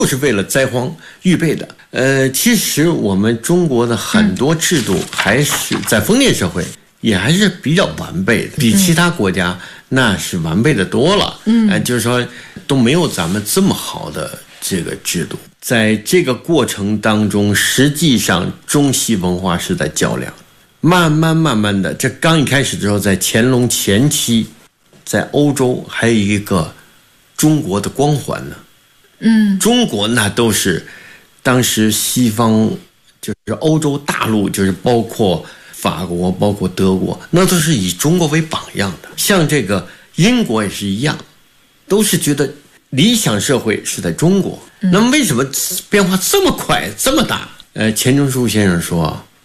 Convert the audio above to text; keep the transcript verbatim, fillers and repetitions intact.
是为了灾荒预备的。呃，其实我们中国的很多制度还是在封建社会也还是比较完备的，比其他国家那是完备的多了。嗯，呃，就是说都没有咱们这么好的这个制度。在这个过程当中，实际上中西文化是在较量，慢慢慢慢的，这刚一开始之后，在乾隆前期，在欧洲还有一个中国的光环呢。嗯，中国那都是当时西方就是欧洲大陆，就是包括法国包括德国，那都是以中国为榜样的。像这个英国也是一样，都是觉得理想社会是在中国。那么为什么变化这么快这么大？呃，钱钟书先生说，